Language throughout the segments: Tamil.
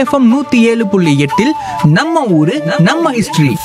எஃப்எம் 107.8 நம்ம ஊரு நம்ம ஹிஸ்டரி.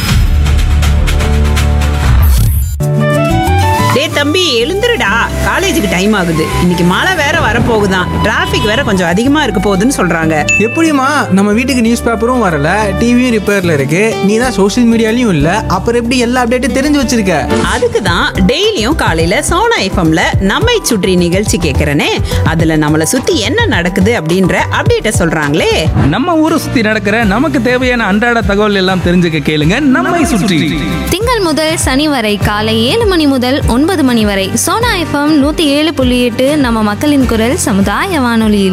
டேய் தம்பி, எழுந்துருடா, காலேஜுக்கு டைம் ஆகுது. இன்னைக்கு மழை வேற வரப்போகுதான், டிராஃபிக் வேற கொஞ்சம் அதிகமா இருக்க போகுதுன்னு சொல்றாங்க. எப்படிம்மா, நம்ம வீட்டுக்கு நியூஸ் பேப்பரும் வரல, டிவியும் ரிப்பேர்ல இருக்கு, நீ தான் சோஷியல் மீடியாலையும் இல்ல, அப்புறம் எப்படி எல்லா அப்டேட்டும் தெரிஞ்சு வச்சிருக்க? அதுக்கு தான் டெய்லியும் காலையில சோனா எஃப்எம்ல நம்மை சுற்றி நிகழ்ச்சி கேட்கறனே. அதுல நம்மள சுத்தி என்ன நடக்குது அப்படின்ற அப்டேட்ட சொல்றாங்களே. நம்ம ஊரை சுத்தி நடக்கிற நமக்கு தேவையான அன்றாட தகவல் எல்லாம் தெரிஞ்சுக்க கேளுங்க நம்மை சுற்றி. திங்கள் முதல் சனி வரை காலை 7 மணி முதல் 9 மணி வரை சோனா எஃப்எம் 107.8 நம்ம மக்களின் குரல் சமுதாய வானொலியில்.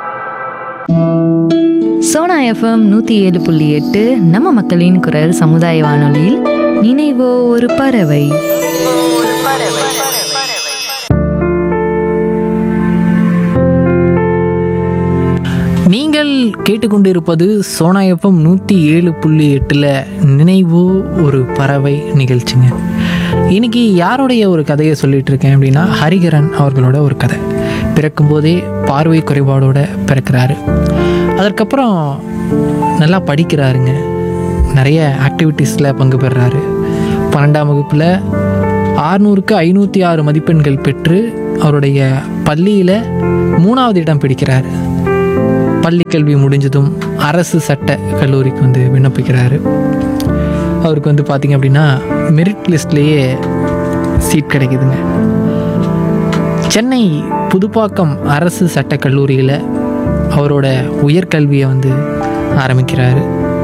சோனா எஃப்எம் 107.8 நம்ம மக்களின் குரல் சமுதாய வானொலியில் நினைவோ ஒரு பறவை. நீங்கள் கேட்டுக்கொண்டிருப்பது சோனா எஃப்எம் 107.8 நினைவு ஒரு பறவை நிகழ்ச்சிங்க. இன்னைக்கு யாருடைய ஒரு கதையை சொல்லிட்டு இருக்கேன் அப்படின்னா, ஹரிகரன் அவர்களோட ஒரு கதை. பிறக்கும்போதே பார்வை குறைபாடோட பிறக்கிறாரு. அதற்கப்புறம் நல்லா படிக்கிறாருங்க, நிறைய ஆக்டிவிட்டீஸில் பங்கு பெறுறாரு. 12ஆம் வகுப்பில் 600க்கு 506 மதிப்பெண்கள் பெற்று அவருடைய பள்ளியில் 3வது இடம் பிடிக்கிறாரு. பள்ளி கல்வி முடிஞ்சதும் அரசு சட்ட கல்லூரிக்கு வந்து விண்ணப்பிக்கிறாரு. அவருக்கு வந்து பார்த்திங்க அப்படின்னா மெரிட் லிஸ்ட்லேயே சீட் கிடைக்குதுங்க. சென்னை புதுப்பாக்கம் அரசு சட்ட கல்லூரியில் அவரோட உயர்கல்வியை வந்து ஆரம்பிக்கிறாரு.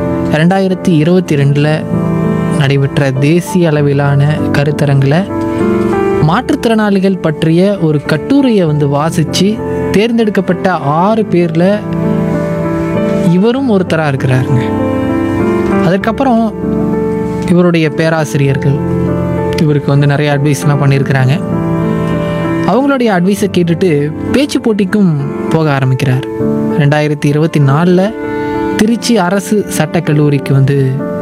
2022 நடைபெற்ற தேசிய அளவிலான கருத்தரங்கில் மாற்றுத்திறனாளிகள் பற்றிய ஒரு கட்டுரையை வந்து வாசித்து தேர்ந்தெடுக்கப்பட்ட 6 பேரில் இவரும் ஒருத்தராக இருக்கிறாருங்க. அதுக்கப்புறம் இவருடைய பேராசிரியர்கள் இவருக்கு வந்து நிறைய அட்வைஸ்லாம் பண்ணியிருக்கிறாங்க. அவங்களுடைய அட்வைஸை கேட்டுட்டு பேச்சு போட்டிக்கும் போக ஆரம்பிக்கிறார். 2024 திருச்சி அரசு சட்டக்கல்லூரிக்கு வந்து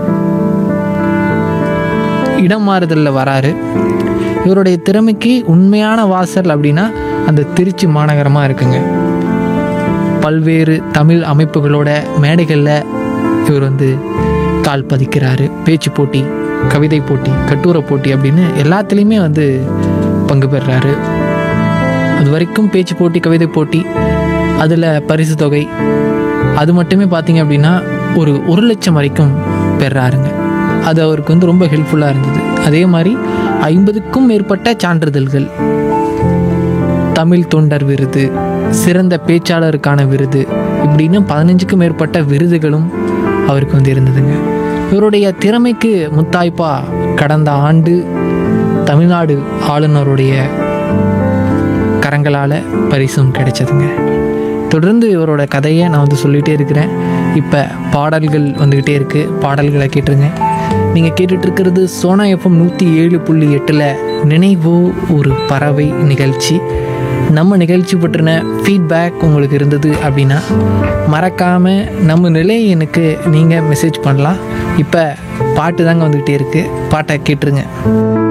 இடம் மாறுதலில் வராரு. இவருடைய திறமைக்கு உண்மையான வாசல் அப்படின்னா அந்த திருச்சி மாநகரமாக இருக்குங்க. பல்வேறு தமிழ் அமைப்புகளோட மேடைகளில் இவர் வந்து கால் பதிக்கிறாரு. பேச்சு போட்டி, கவிதை போட்டி, கட்டுரை போட்டி அப்படின்னு எல்லாத்துலேயுமே வந்து பங்கு பெறுறாரு. அது வரைக்கும் பேச்சு போட்டி, கவிதை போட்டி, அதில் பரிசு தொகை அது மட்டுமே பார்த்திங்க அப்படின்னா ஒரு 1 லட்சம் வரைக்கும் பெறாருங்க. அது அவருக்கு வந்து ரொம்ப ஹெல்ப்ஃபுல்லாக இருந்தது. அதே மாதிரி 50க்கும் மேற்பட்ட சான்றிதழ்கள், தமிழ் தொண்டர் விருது, சிறந்த பேச்சாளருக்கான விருது, இப்படின்னு 15க்கும் மேற்பட்ட விருதுகளும் அவருக்கு வந்து இருந்ததுங்க. இவருடைய திறமைக்கு முத்தாய்ப்பா கடந்த ஆண்டு தமிழ்நாடு ஆளுநருடைய கரங்களால் பரிசும் கிடைச்சதுங்க. தொடர்ந்து இவரோட கதையை நான் வந்து சொல்லிகிட்டே இருக்கிறேன். இப்போ பாடல்கள் வந்துக்கிட்டே இருக்குது, பாடல்களை கேட்டுருங்க. நீங்கள் கேட்டுட்ருக்கிறது சோனா எஃப்எம் 107.8 நினைவோ ஒரு பறவை நிகழ்ச்சி. நம்ம நிகழ்ச்சி பற்றின ஃபீட்பேக் உங்களுக்கு இருந்தது அப்படின்னா மறக்காமல் நம்ம நிலைய எனக்கு நீங்கள் மெசேஜ் பண்ணலாம். இப்போ பாட்டு தாங்க வந்துக்கிட்டே இருக்குது, பாட்டை கேட்டுருங்க.